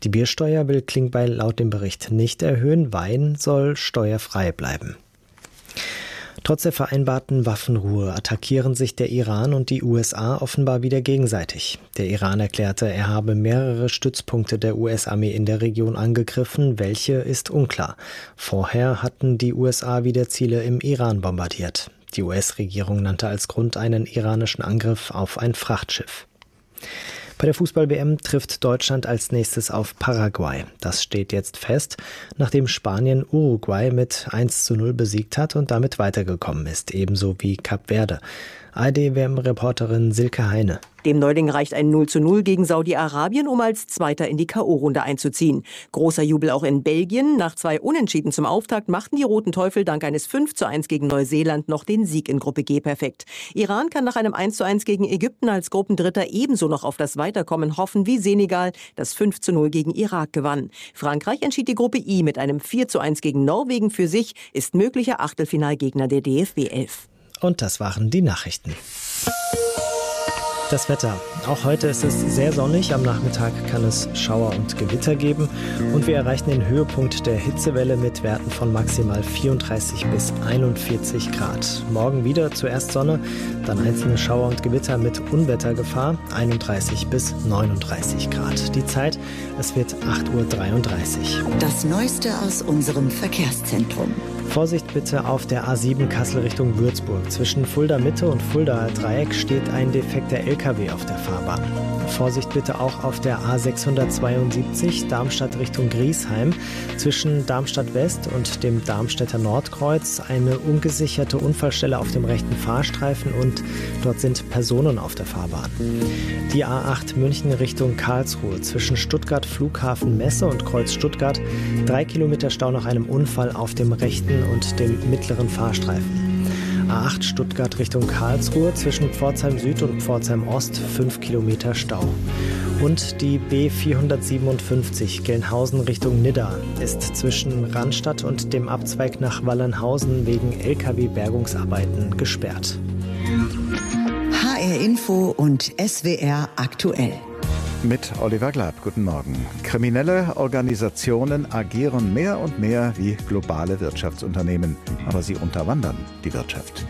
Die Biersteuer will Klingbeil laut dem Bericht nicht erhöhen. Wein soll steuerfrei bleiben. Trotz der vereinbarten Waffenruhe attackieren sich der Iran und die USA offenbar wieder gegenseitig. Der Iran erklärte, er habe mehrere Stützpunkte der US-Armee in der Region angegriffen. Welche ist unklar. Vorher hatten die USA wieder Ziele im Iran bombardiert. Die US-Regierung nannte als Grund einen iranischen Angriff auf ein Frachtschiff. Bei der Fußball-WM trifft Deutschland als nächstes auf Paraguay. Das steht jetzt fest, nachdem Spanien Uruguay mit 1:0 besiegt hat und damit weitergekommen ist, ebenso wie Kap Verde. ARD-WM-Reporterin Silke Heine. Dem Neuling reicht ein 0:0 gegen Saudi-Arabien, um als Zweiter in die K.O.-Runde einzuziehen. Großer Jubel auch in Belgien. Nach 2 Unentschieden zum Auftakt machten die Roten Teufel dank eines 5:1 gegen Neuseeland noch den Sieg in Gruppe G perfekt. Iran kann nach einem 1:1 gegen Ägypten als Gruppendritter ebenso noch auf das Weiterkommen hoffen wie Senegal, das 5:0 gegen Irak gewann. Frankreich entschied die Gruppe I mit einem 4:1 gegen Norwegen für sich, ist möglicher Achtelfinalgegner der DFB 11. Und das waren die Nachrichten. Das Wetter. Auch heute ist es sehr sonnig. Am Nachmittag kann es Schauer und Gewitter geben. Und wir erreichen den Höhepunkt der Hitzewelle mit Werten von maximal 34 bis 41 Grad. Morgen wieder zuerst Sonne, dann einzelne Schauer und Gewitter mit Unwettergefahr, 31 bis 39 Grad. Die Zeit, es wird 8:33 Uhr. Das Neueste aus unserem Verkehrszentrum. Vorsicht bitte auf der A7 Kassel Richtung Würzburg. Zwischen Fulda Mitte und Fulda Dreieck steht ein defekter LKW auf der Fahrbahn. Vorsicht bitte auch auf der A672 Darmstadt Richtung Griesheim. Zwischen Darmstadt West und dem Darmstädter Nordkreuz eine ungesicherte Unfallstelle auf dem rechten Fahrstreifen und dort sind Personen auf der Fahrbahn. Die A8 München Richtung Karlsruhe. Zwischen Stuttgart Flughafen Messe und Kreuz Stuttgart 3 Kilometer Stau nach einem Unfall auf dem rechten und dem mittleren Fahrstreifen. A8 Stuttgart Richtung Karlsruhe, zwischen Pforzheim Süd und Pforzheim Ost 5 Kilometer Stau. Und die B457 Gelnhausen Richtung Nidda ist zwischen Rannstadt und dem Abzweig nach Wallenhausen wegen LKW-Bergungsarbeiten gesperrt. HR Info und SWR aktuell. Mit Oliver Glab, guten Morgen. Kriminelle Organisationen agieren mehr und mehr wie globale Wirtschaftsunternehmen, aber sie unterwandern die Wirtschaft.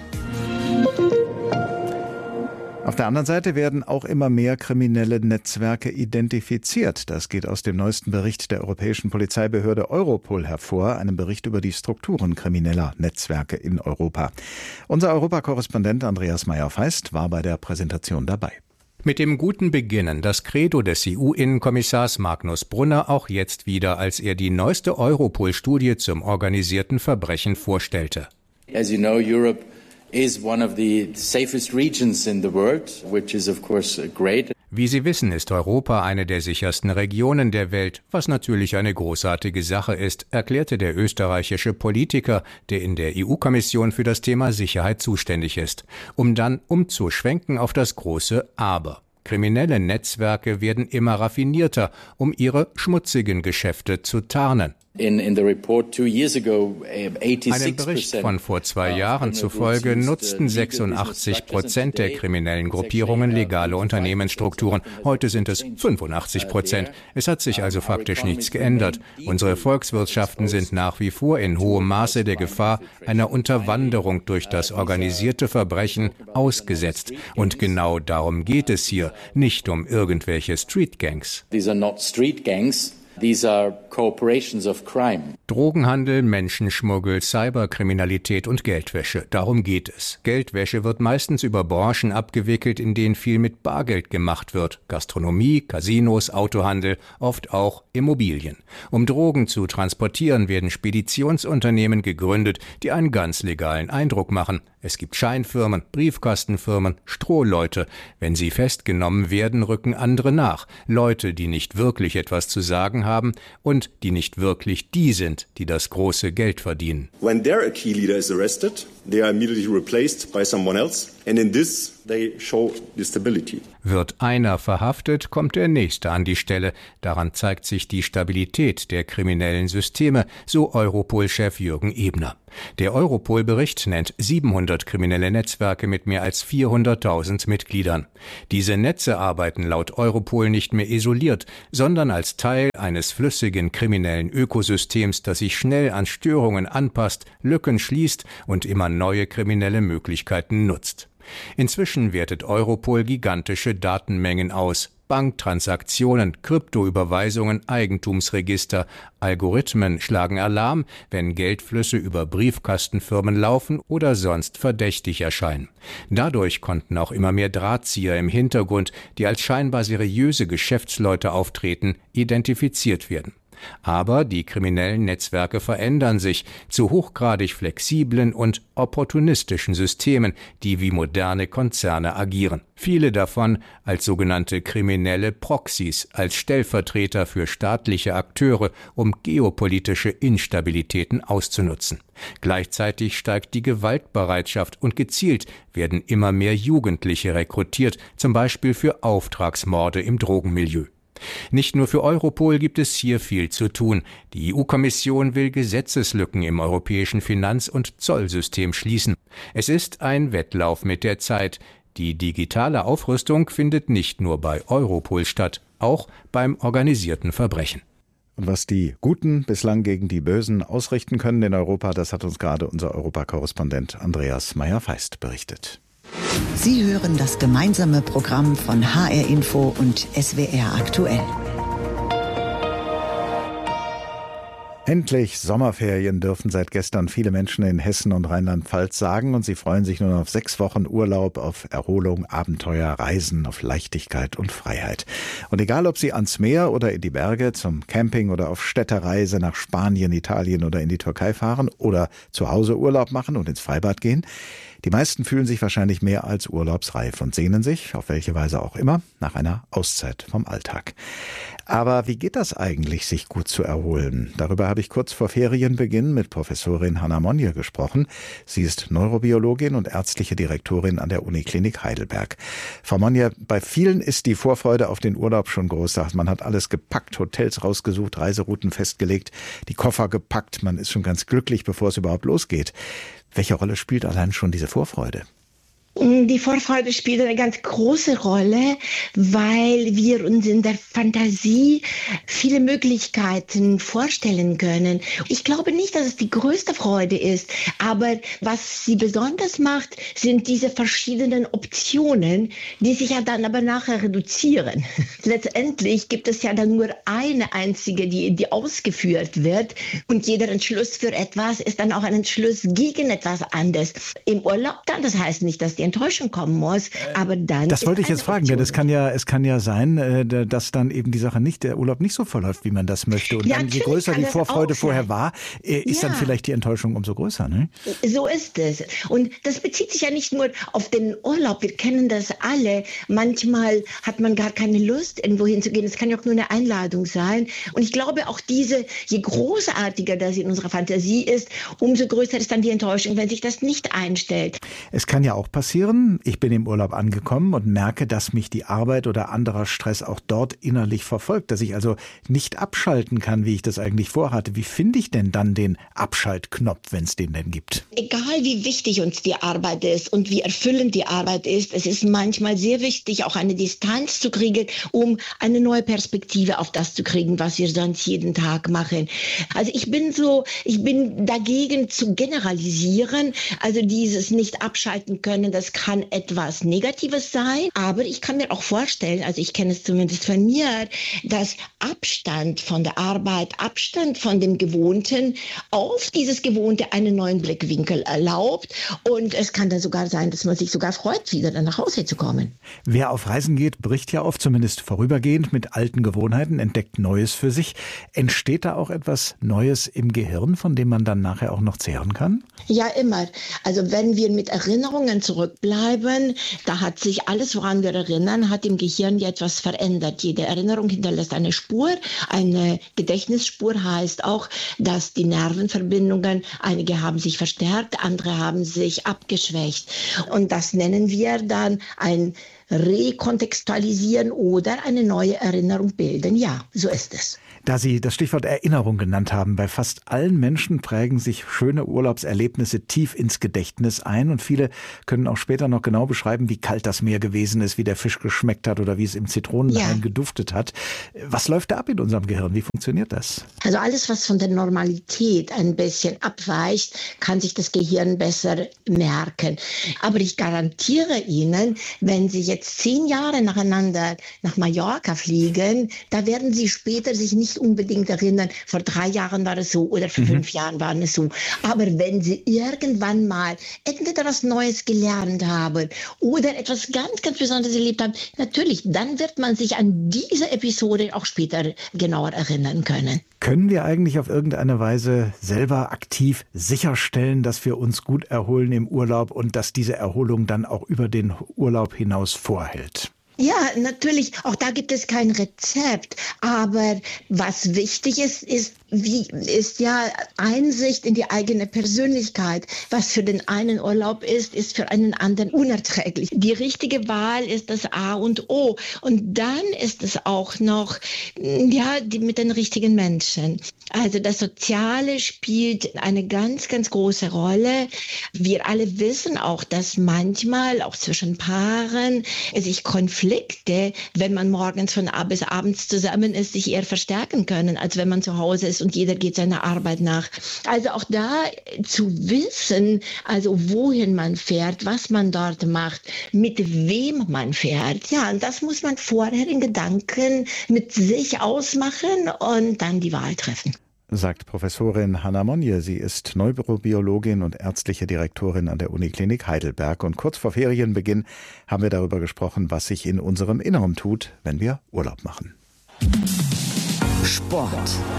Auf der anderen Seite werden auch immer mehr kriminelle Netzwerke identifiziert. Das geht aus dem neuesten Bericht der europäischen Polizeibehörde Europol hervor, einem Bericht über die Strukturen krimineller Netzwerke in Europa. Unser Europakorrespondent Andreas Meyer-Feist war bei der Präsentation dabei. Mit dem guten Beginnen, das Credo des EU-Innenkommissars Magnus Brunner auch jetzt wieder, als er die neueste Europol-Studie zum organisierten Verbrechen vorstellte. As you know, Europe is one of the safest regions in the world, which is of course great. Wie Sie wissen, ist Europa eine der sichersten Regionen der Welt, was natürlich eine großartige Sache ist, erklärte der österreichische Politiker, der in der EU-Kommission für das Thema Sicherheit zuständig ist, um dann umzuschwenken auf das große Aber. Kriminelle Netzwerke werden immer raffinierter, um ihre schmutzigen Geschäfte zu tarnen. Einem Bericht von vor 2 Jahren zufolge nutzten 86% der kriminellen Gruppierungen legale Unternehmensstrukturen. Heute sind es 85%. Es hat sich also faktisch nichts geändert. Unsere Volkswirtschaften sind nach wie vor in hohem Maße der Gefahr einer Unterwanderung durch das organisierte Verbrechen ausgesetzt. Und genau darum geht es hier, nicht um irgendwelche Streetgangs. These are corporations of crime. Drogenhandel, Menschenschmuggel, Cyberkriminalität und Geldwäsche. Darum geht es. Geldwäsche wird meistens über Branchen abgewickelt, in denen viel mit Bargeld gemacht wird. Gastronomie, Casinos, Autohandel, oft auch Immobilien. Um Drogen zu transportieren, werden Speditionsunternehmen gegründet, die einen ganz legalen Eindruck machen. Es gibt Scheinfirmen, Briefkastenfirmen, Strohleute. Wenn sie festgenommen werden, rücken andere nach. Leute, die nicht wirklich etwas zu sagen haben und die nicht wirklich die sind, die das große Geld verdienen. When their key leader is arrested, they are immediately replaced by someone else. And in this Wird einer verhaftet, kommt der nächste an die Stelle. Daran zeigt sich die Stabilität der kriminellen Systeme, so Europol-Chef Jürgen Ebner. Der Europol-Bericht nennt 700 kriminelle Netzwerke mit mehr als 400.000 Mitgliedern. Diese Netze arbeiten laut Europol nicht mehr isoliert, sondern als Teil eines flüssigen kriminellen Ökosystems, das sich schnell an Störungen anpasst, Lücken schließt und immer neue kriminelle Möglichkeiten nutzt. Inzwischen wertet Europol gigantische Datenmengen aus. Banktransaktionen, Kryptoüberweisungen, Eigentumsregister, Algorithmen schlagen Alarm, wenn Geldflüsse über Briefkastenfirmen laufen oder sonst verdächtig erscheinen. Dadurch konnten auch immer mehr Drahtzieher im Hintergrund, die als scheinbar seriöse Geschäftsleute auftreten, identifiziert werden. Aber die kriminellen Netzwerke verändern sich zu hochgradig flexiblen und opportunistischen Systemen, die wie moderne Konzerne agieren. Viele davon als sogenannte kriminelle Proxys, als Stellvertreter für staatliche Akteure, um geopolitische Instabilitäten auszunutzen. Gleichzeitig steigt die Gewaltbereitschaft und gezielt werden immer mehr Jugendliche rekrutiert, zum Beispiel für Auftragsmorde im Drogenmilieu. Nicht nur für Europol gibt es hier viel zu tun. Die EU-Kommission will Gesetzeslücken im europäischen Finanz- und Zollsystem schließen. Es ist ein Wettlauf mit der Zeit. Die digitale Aufrüstung findet nicht nur bei Europol statt, auch beim organisierten Verbrechen. Und was die Guten bislang gegen die Bösen ausrichten können in Europa, das hat uns gerade unser Europakorrespondent Andreas Meyer-Feist berichtet. Sie hören das gemeinsame Programm von HR Info und SWR Aktuell. Endlich Sommerferien dürfen seit gestern viele Menschen in Hessen und Rheinland-Pfalz sagen und sie freuen sich nun auf 6 Wochen Urlaub, auf Erholung, Abenteuer, Reisen, auf Leichtigkeit und Freiheit. Und egal, ob sie ans Meer oder in die Berge, zum Camping oder auf Städtereise nach Spanien, Italien oder in die Türkei fahren oder zu Hause Urlaub machen und ins Freibad gehen, die meisten fühlen sich wahrscheinlich mehr als urlaubsreif und sehnen sich, auf welche Weise auch immer, nach einer Auszeit vom Alltag. Aber wie geht das eigentlich, sich gut zu erholen? Darüber habe ich kurz vor Ferienbeginn mit Professorin Hanna Monje gesprochen. Sie ist Neurobiologin und ärztliche Direktorin an der Uniklinik Heidelberg. Frau Monje, bei vielen ist die Vorfreude auf den Urlaub schon groß. Man hat alles gepackt, Hotels rausgesucht, Reiserouten festgelegt, die Koffer gepackt. Man ist schon ganz glücklich, bevor es überhaupt losgeht. Welche Rolle spielt allein schon diese Vorfreude? Die Vorfreude spielt eine ganz große Rolle, weil wir uns in der Fantasie viele Möglichkeiten vorstellen können. Ich glaube nicht, dass es die größte Freude ist, aber was sie besonders macht, sind diese verschiedenen Optionen, die sich ja dann aber nachher reduzieren. Letztendlich gibt es ja dann nur eine einzige, die ausgeführt wird, und jeder Entschluss für etwas ist dann auch ein Entschluss gegen etwas anderes. Im Urlaub dann, das heißt nicht, dass die Enttäuschung kommen muss, aber dann... Das wollte ich jetzt fragen, denn es kann ja sein, dass dann eben die Sache nicht, der Urlaub nicht so verläuft, wie man das möchte. Und dann, je größer die Vorfreude vorher war, ist dann vielleicht die Enttäuschung umso größer, ne? So ist es. Und das bezieht sich ja nicht nur auf den Urlaub. Wir kennen das alle. Manchmal hat man gar keine Lust, irgendwo hinzugehen. Es kann ja auch nur eine Einladung sein. Und ich glaube auch je großartiger das in unserer Fantasie ist, umso größer ist dann die Enttäuschung, wenn sich das nicht einstellt. Es kann ja auch passieren, ich bin im Urlaub angekommen und merke, dass mich die Arbeit oder anderer Stress auch dort innerlich verfolgt, dass ich also nicht abschalten kann, wie ich das eigentlich vorhatte. Wie finde ich denn dann den Abschaltknopf, wenn es den denn gibt? Egal wie wichtig uns die Arbeit ist und wie erfüllend die Arbeit ist, es ist manchmal sehr wichtig, auch eine Distanz zu kriegen, um eine neue Perspektive auf das zu kriegen, was wir sonst jeden Tag machen. Also ich bin dagegen zu generalisieren, also dieses nicht abschalten können, das kann etwas Negatives sein, aber ich kann mir auch vorstellen, also ich kenne es zumindest von mir, dass Abstand von der Arbeit, Abstand von dem Gewohnten auf dieses Gewohnte einen neuen Blickwinkel erlaubt, und es kann dann sogar sein, dass man sich sogar freut, wieder dann nach Hause zu kommen. Wer auf Reisen geht, bricht ja oft, zumindest vorübergehend, mit alten Gewohnheiten, entdeckt Neues für sich. Entsteht da auch etwas Neues im Gehirn, von dem man dann nachher auch noch zehren kann? Ja, immer. Also wenn wir mit Erinnerungen zurückdenken, zurückbleiben. Da hat sich alles, woran wir erinnern, hat im Gehirn ja etwas verändert. Jede Erinnerung hinterlässt eine Spur. Eine Gedächtnisspur heißt auch, dass die Nervenverbindungen, einige haben sich verstärkt, andere haben sich abgeschwächt. Und das nennen wir dann ein Rekontextualisieren oder eine neue Erinnerung bilden. Ja, so ist es. Da Sie das Stichwort Erinnerung genannt haben, bei fast allen Menschen prägen sich schöne Urlaubserlebnisse tief ins Gedächtnis ein und viele können auch später noch genau beschreiben, wie kalt das Meer gewesen ist, wie der Fisch geschmeckt hat oder wie es im Zitronenwein geduftet hat. Was läuft da ab in unserem Gehirn? Wie funktioniert das? Also alles, was von der Normalität ein bisschen abweicht, kann sich das Gehirn besser merken. Aber ich garantiere Ihnen, wenn Sie jetzt 10 Jahre nacheinander nach Mallorca fliegen, da werden Sie später sich nicht unbedingt erinnern, vor 3 Jahren war es so oder vor 5 Jahren war es so. Aber wenn Sie irgendwann mal entweder was Neues gelernt haben oder etwas ganz, ganz Besonderes erlebt haben, natürlich, dann wird man sich an diese Episode auch später genauer erinnern können. Können wir eigentlich auf irgendeine Weise selber aktiv sicherstellen, dass wir uns gut erholen im Urlaub und dass diese Erholung dann auch über den Urlaub hinaus vorhält? Ja, natürlich. Auch da gibt es kein Rezept. Aber was wichtig ist ja Einsicht in die eigene Persönlichkeit. Was für den einen Urlaub ist für einen anderen unerträglich. Die richtige Wahl ist das A und O. Und dann ist es auch noch, mit den richtigen Menschen. Also das Soziale spielt eine ganz, ganz große Rolle. Wir alle wissen auch, dass manchmal auch zwischen Paaren sich Konflikte, wenn man morgens von bis abends zusammen ist, sich eher verstärken können, als wenn man zu Hause ist und jeder geht seiner Arbeit nach. Also auch da zu wissen, also wohin man fährt, was man dort macht, mit wem man fährt. Ja, und das muss man vorher in Gedanken mit sich ausmachen und dann die Wahl treffen. Sagt Professorin Hanna Monje. Sie ist Neurobiologin und ärztliche Direktorin an der Uniklinik Heidelberg. Und kurz vor Ferienbeginn haben wir darüber gesprochen, was sich in unserem Inneren tut, wenn wir Urlaub machen. Sport.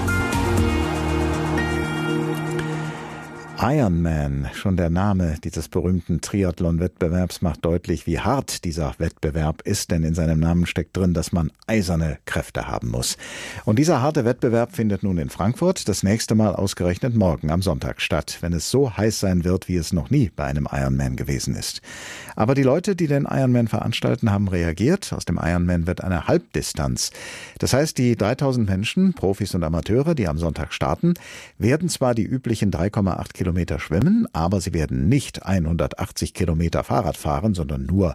Ironman, schon der Name dieses berühmten Triathlon-Wettbewerbs macht deutlich, wie hart dieser Wettbewerb ist, denn in seinem Namen steckt drin, dass man eiserne Kräfte haben muss. Und dieser harte Wettbewerb findet nun in Frankfurt das nächste Mal ausgerechnet morgen am Sonntag statt, wenn es so heiß sein wird, wie es noch nie bei einem Ironman gewesen ist. Aber die Leute, die den Ironman veranstalten, haben reagiert. Aus dem Ironman wird eine Halbdistanz. Das heißt, die 3000 Menschen, Profis und Amateure, die am Sonntag starten, werden zwar die üblichen 3,8 Kilometer schwimmen, aber sie werden nicht 180 Kilometer Fahrrad fahren, sondern nur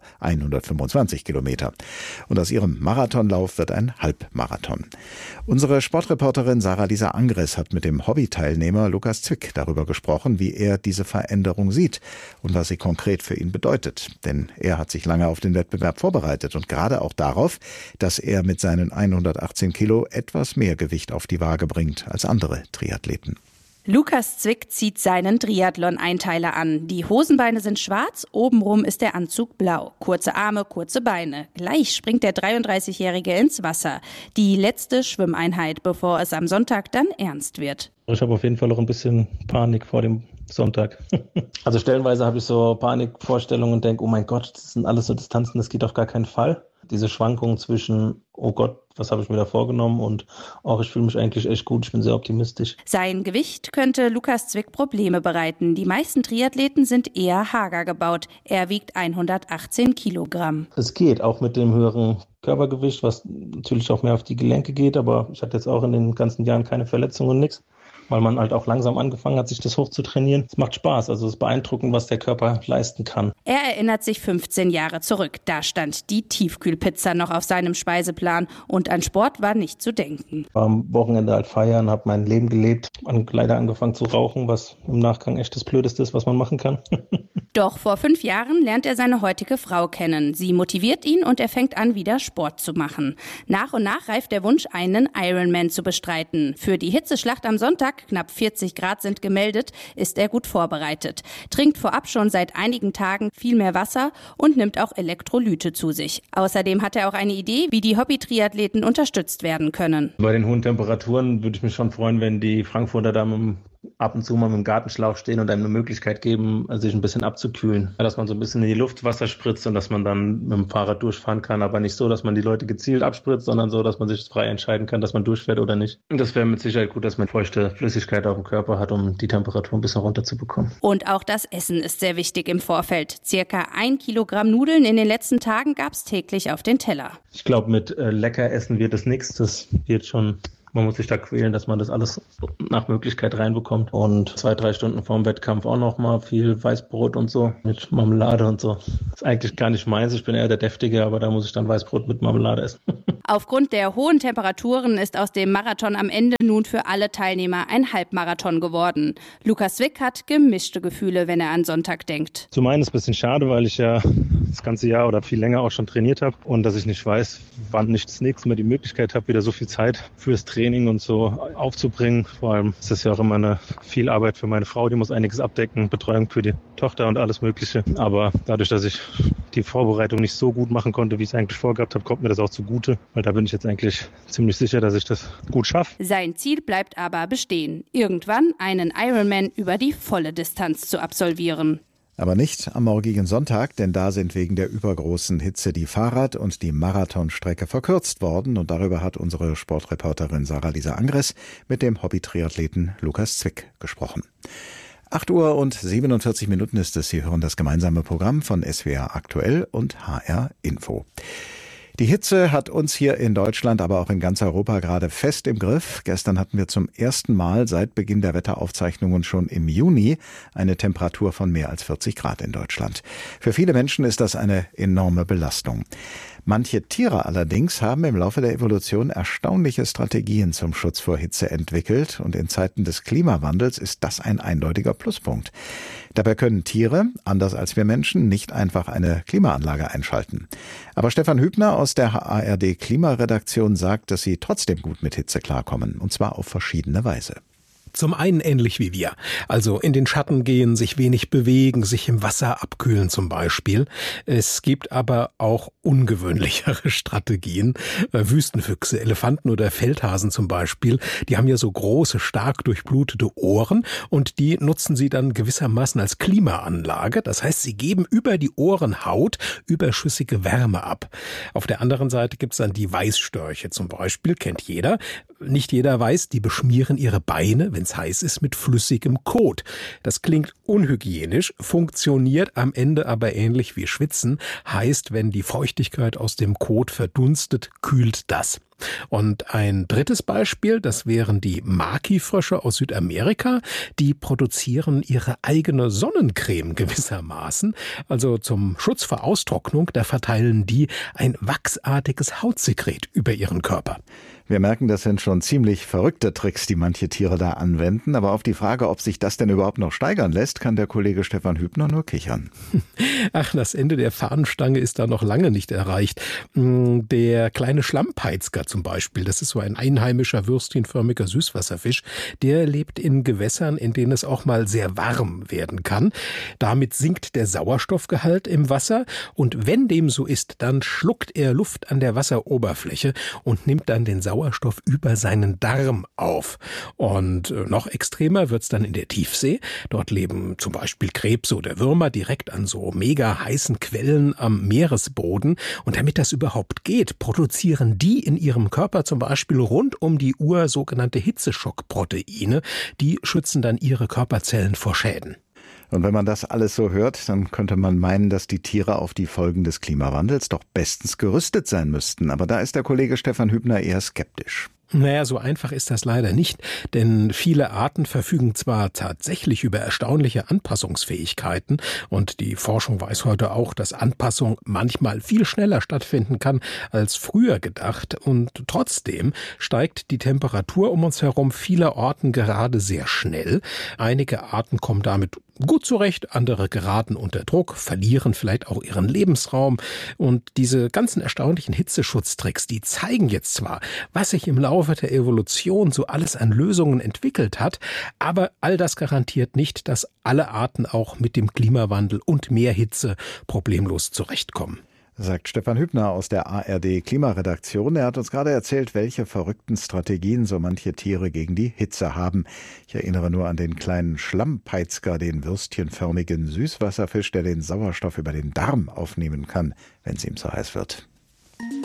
125 Kilometer. Und aus ihrem Marathonlauf wird ein Halbmarathon. Unsere Sportreporterin Sarah-Lisa Angres hat mit dem Hobbyteilnehmer Lukas Zwick darüber gesprochen, wie er diese Veränderung sieht und was sie konkret für ihn bedeutet. Denn er hat sich lange auf den Wettbewerb vorbereitet und gerade auch darauf, dass er mit seinen 118 Kilo etwas mehr Gewicht auf die Waage bringt als andere Triathleten. Lukas Zwick zieht seinen Triathlon-Einteiler an. Die Hosenbeine sind schwarz, obenrum ist der Anzug blau. Kurze Arme, kurze Beine. Gleich springt der 33-Jährige ins Wasser. Die letzte Schwimmeinheit, bevor es am Sonntag dann ernst wird. Ich habe auf jeden Fall auch ein bisschen Panik vor dem Sonntag. Also stellenweise habe ich so Panikvorstellungen und denke, oh mein Gott, das sind alles so Distanzen, das geht auf gar keinen Fall. Diese Schwankungen zwischen, oh Gott, was habe ich mir da vorgenommen und auch ich fühle mich eigentlich echt gut, ich bin sehr optimistisch. Sein Gewicht könnte Lukas Zwick Probleme bereiten. Die meisten Triathleten sind eher hager gebaut. Er wiegt 118 Kilogramm. Es geht auch mit dem höheren Körpergewicht, was natürlich auch mehr auf die Gelenke geht, aber ich hatte jetzt auch in den ganzen Jahren keine Verletzungen und nichts. Weil man halt auch langsam angefangen hat, sich das hoch zu trainieren. Es macht Spaß, also es ist beeindruckend, was der Körper leisten kann. Er erinnert sich 15 Jahre zurück. Da stand die Tiefkühlpizza noch auf seinem Speiseplan und an Sport war nicht zu denken. War am Wochenende halt feiern, habe mein Leben gelebt, leider angefangen zu rauchen, was im Nachgang echt das Blödeste ist, was man machen kann. Doch vor 5 Jahren lernt er seine heutige Frau kennen. Sie motiviert ihn und er fängt an, wieder Sport zu machen. Nach und nach reift der Wunsch, einen Ironman zu bestreiten. Für die Hitzeschlacht am Sonntag, knapp 40 Grad sind gemeldet, ist er gut vorbereitet. Trinkt vorab schon seit einigen Tagen viel mehr Wasser und nimmt auch Elektrolyte zu sich. Außerdem hat er auch eine Idee, wie die Hobby-Triathleten unterstützt werden können. Bei den hohen Temperaturen würde ich mich schon freuen, wenn die Frankfurter da mit dem ab und zu mal mit dem Gartenschlauch stehen und einem eine Möglichkeit geben, sich ein bisschen abzukühlen. Dass man so ein bisschen in die Luft Wasser spritzt und dass man dann mit dem Fahrrad durchfahren kann, aber nicht so, dass man die Leute gezielt abspritzt, sondern so, dass man sich frei entscheiden kann, dass man durchfährt oder nicht. Und das wäre mit Sicherheit gut, dass man feuchte Flüssigkeit auf dem Körper hat, um die Temperatur ein bisschen runterzubekommen. Und auch das Essen ist sehr wichtig im Vorfeld. Circa 1 Kilogramm Nudeln in den letzten Tagen gab es täglich auf den Teller. Ich glaube, mit lecker essen wird es nichts. Das wird schon... Man muss sich da quälen, dass man das alles nach Möglichkeit reinbekommt. Und 2-3 Stunden vorm Wettkampf auch noch mal viel Weißbrot und so mit Marmelade und so. Das ist eigentlich gar nicht meins. Ich bin eher der Deftige, aber da muss ich dann Weißbrot mit Marmelade essen. Aufgrund der hohen Temperaturen ist aus dem Marathon am Ende nun für alle Teilnehmer ein Halbmarathon geworden. Lukas Zwick hat gemischte Gefühle, wenn er an Sonntag denkt. Zum einen ist es ein bisschen schade, weil ich ja das ganze Jahr oder viel länger auch schon trainiert habe und dass ich nicht weiß, wann ich das nächste Mal die Möglichkeit habe, wieder so viel Zeit fürs Training und so aufzubringen. Vor allem ist das ja auch immer viel Arbeit für meine Frau, die muss einiges abdecken, Betreuung für die Tochter und alles Mögliche. Aber dadurch, dass ich die Vorbereitung nicht so gut machen konnte, wie ich es eigentlich vorgehabt habe, kommt mir das auch zugute, weil da bin ich jetzt eigentlich ziemlich sicher, dass ich das gut schaffe. Sein Ziel bleibt aber bestehen, irgendwann einen Ironman über die volle Distanz zu absolvieren. Aber nicht am morgigen Sonntag, denn da sind wegen der übergroßen Hitze die Fahrrad- und die Marathonstrecke verkürzt worden. Und darüber hat unsere Sportreporterin Sarah-Lisa Angres mit dem Hobby-Triathleten Lukas Zwick gesprochen. 8:47 ist es. Sie hören das gemeinsame Programm von SWR Aktuell und HR Info. Die Hitze hat uns hier in Deutschland, aber auch in ganz Europa gerade fest im Griff. Gestern hatten wir zum ersten Mal seit Beginn der Wetteraufzeichnungen schon im Juni eine Temperatur von mehr als 40 Grad in Deutschland. Für viele Menschen ist das eine enorme Belastung. Manche Tiere allerdings haben im Laufe der Evolution erstaunliche Strategien zum Schutz vor Hitze entwickelt und in Zeiten des Klimawandels ist das ein eindeutiger Pluspunkt. Dabei können Tiere, anders als wir Menschen, nicht einfach eine Klimaanlage einschalten. Aber Stefan Hübner aus der ARD Klimaredaktion sagt, dass sie trotzdem gut mit Hitze klarkommen, und zwar auf verschiedene Weise. Zum einen ähnlich wie wir, also in den Schatten gehen, sich wenig bewegen, sich im Wasser abkühlen zum Beispiel. Es gibt aber auch ungewöhnlichere Strategien. Wüstenfüchse, Elefanten oder Feldhasen zum Beispiel, die haben ja so große, stark durchblutete Ohren und die nutzen sie dann gewissermaßen als Klimaanlage. Das heißt, sie geben über die Ohrenhaut überschüssige Wärme ab. Auf der anderen Seite gibt's dann die Weißstörche zum Beispiel, kennt jeder. Nicht jeder weiß, die beschmieren ihre Beine, wenn es heiß ist, mit flüssigem Kot. Das klingt unhygienisch, funktioniert am Ende aber ähnlich wie Schwitzen. Heißt, wenn die Feuchtigkeit aus dem Kot verdunstet, kühlt das. Und ein drittes Beispiel, das wären die Maki-Frösche aus Südamerika. Die produzieren ihre eigene Sonnencreme gewissermaßen. Also zum Schutz vor Austrocknung, da verteilen die ein wachsartiges Hautsekret über ihren Körper. Wir merken, das sind schon ziemlich verrückte Tricks, die manche Tiere da anwenden. Aber auf die Frage, ob sich das denn überhaupt noch steigern lässt, kann der Kollege Stefan Hübner nur kichern. Ach, das Ende der Fahnenstange ist da noch lange nicht erreicht. Der kleine Schlammpeitzger zum Beispiel, das ist so ein einheimischer würstchenförmiger Süßwasserfisch, der lebt in Gewässern, in denen es auch mal sehr warm werden kann. Damit sinkt der Sauerstoffgehalt im Wasser und wenn dem so ist, dann schluckt er Luft an der Wasseroberfläche und nimmt dann den Sauerstoff über seinen Darm auf. Und noch extremer wird's dann in der Tiefsee. Dort leben zum Beispiel Krebse oder Würmer direkt an so mega heißen Quellen am Meeresboden. Und damit das überhaupt geht, produzieren die in ihrem Körper zum Beispiel rund um die Uhr sogenannte Hitzeschockproteine. Die schützen dann ihre Körperzellen vor Schäden. Und wenn man das alles so hört, dann könnte man meinen, dass die Tiere auf die Folgen des Klimawandels doch bestens gerüstet sein müssten. Aber da ist der Kollege Stefan Hübner eher skeptisch. Naja, so einfach ist das leider nicht, denn viele Arten verfügen zwar tatsächlich über erstaunliche Anpassungsfähigkeiten und die Forschung weiß heute auch, dass Anpassung manchmal viel schneller stattfinden kann als früher gedacht und trotzdem steigt die Temperatur um uns herum vieler Orten gerade sehr schnell. Einige Arten kommen damit gut zurecht, andere geraten unter Druck, verlieren vielleicht auch ihren Lebensraum und diese ganzen erstaunlichen Hitzeschutztricks, die zeigen jetzt zwar, was sich im Laufe der Evolution so alles an Lösungen entwickelt hat, aber all das garantiert nicht, dass alle Arten auch mit dem Klimawandel und mehr Hitze problemlos zurechtkommen. Sagt Stefan Hübner aus der ARD Klimaredaktion. Er hat uns gerade erzählt, welche verrückten Strategien so manche Tiere gegen die Hitze haben. Ich erinnere nur an den kleinen Schlammpeitzger, den würstchenförmigen Süßwasserfisch, der den Sauerstoff über den Darm aufnehmen kann, wenn es ihm zu heiß wird.